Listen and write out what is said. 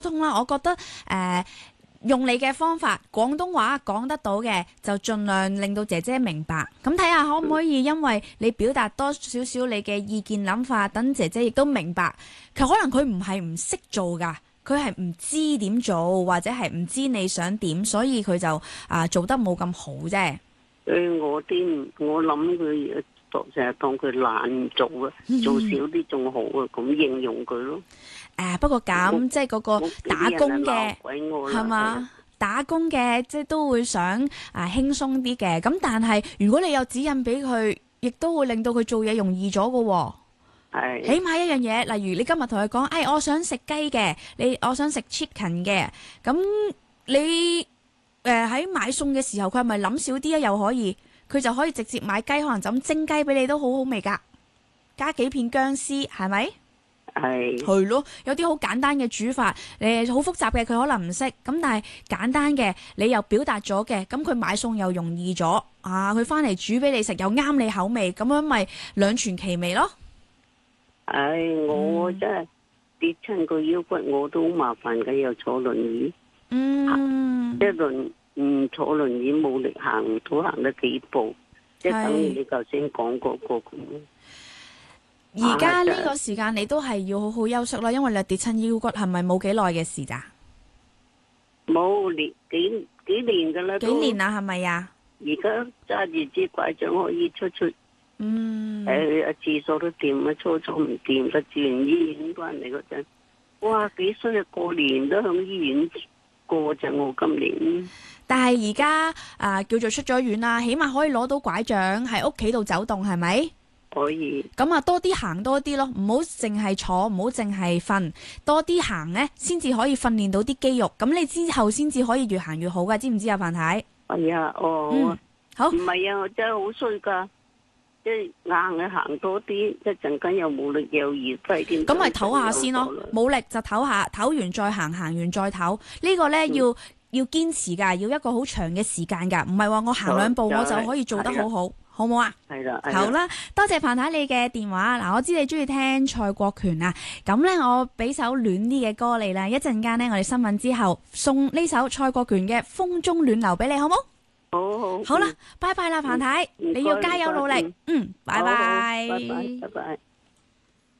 通啦，我覺得用你嘅方法，廣東話講得到嘅，就盡量令到姐姐明白。咁睇下可唔可以，因為你表達多少少你嘅意見諗法，等姐姐亦都明白。其實可能佢唔係唔識做㗎，佢係唔知點做，或者係唔知你想點，所以佢就做得冇咁好啫。 我諗佢成日當佢懶做啊，做少啲仲好啊，咁形容佢咯。 不過咁即係嗰個打工嘅係嘛？打工嘅即係都會想輕鬆啲嘅。咁但係如果你有指引俾佢，亦都會令到佢做嘢容易咗㗎喎。 係。 起碼一樣嘢，例如你今日同佢講，我想食雞嘅，我想食 chicken 嘅，咁你喺買餸嘅時候，佢係咪諗少啲啊？又可以，佢就可以直接買雞，可能就咁蒸雞俾你都好好味㗎，加幾片薑絲，係咪？係咯，有啲好簡單嘅煮法，好複雜嘅佢可能唔識，咁但係簡單嘅你又表達咗嘅，咁佢買餸又容易咗，佢翻嚟煮俾你食又啱你口味，咁樣咪兩全其美咯。 我真係跌親個腰骨，我都好麻煩嘅，又坐輪椅，坐輪椅冇力行唔到，行得幾步，即係等於你頭先講嗰個咁。 而家呢個時間你都係要好好休息啦，因為你跌親腰骨係咪冇幾耐嘅事咋？ 冇幾年噶啦， 幾年啦係咪啊？ 而家揸住支拐杖可以出，廁所都掂啊，初唔掂，住完醫院翻嚟嗰陣，哇幾衰啊！過年都響醫院過陣，我今年。 但係而家叫做出咗院啦，起碼可以攞到拐杖喺屋企度走動，係咪？ 可以。 咁多啲行多啲咯，唔好淨係坐，唔好淨係瞓，多啲行呢，先至可以訓練到啲肌肉。咁你之後先至可以越行越好噶，知唔知啊，范太？ 係啊， 好。 唔係啊，我真係好衰噶，即係硬係行多啲，一陣間又冇力又熱低添。 咁咪唞下先咯，冇力就唞下，唞完再行，行完再唞。呢個呢，要堅持噶，要一個好長嘅時間噶，唔係話我行兩步我就可以做得好好。好唔好啊？ 係啦， 好啦，多謝范太你嘅電話。嗱，我知你中意聽蔡國權啊，咁呢，我俾首暖啲嘅歌你啦。一陣間呢，我哋新聞之後送呢首蔡國權嘅《風中暖流》俾你，好冇？ 好。 好啦，拜拜啦，范太，你要加油努力。拜拜。 拜拜。